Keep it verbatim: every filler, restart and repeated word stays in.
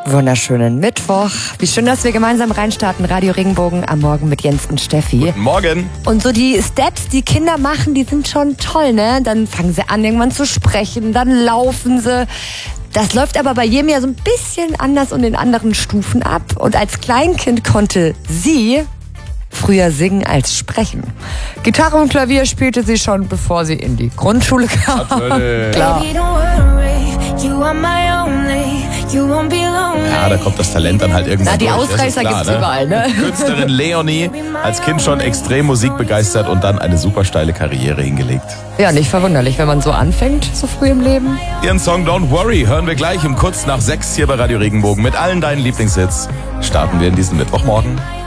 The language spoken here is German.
Wunderschönen Mittwoch. Wie schön, dass wir gemeinsam reinstarten. Radio Regenbogen am Morgen mit Jens und Steffi. Guten Morgen. Und so die Steps, die Kinder machen, die sind schon toll, ne? Dann fangen sie an, irgendwann zu sprechen, dann laufen sie. Das läuft aber bei jedem ja so ein bisschen anders und in anderen Stufen ab. Und als Kleinkind konnte sie früher singen als sprechen. Gitarre und Klavier spielte sie schon, bevor sie in die Grundschule kam. Klar. Ja, da kommt das Talent dann halt irgendwann. Na, die durch. Ausreißer klar, gibt's ne? überall, ne? Künstlerin Leonie, als Kind schon extrem musikbegeistert und dann eine super steile Karriere hingelegt. Ja, nicht verwunderlich, wenn man so anfängt, so früh im Leben. Ihren Song Don't Worry hören wir gleich um kurz nach sechs hier bei Radio Regenbogen. Mit allen deinen Lieblingshits starten wir in diesen Mittwochmorgen.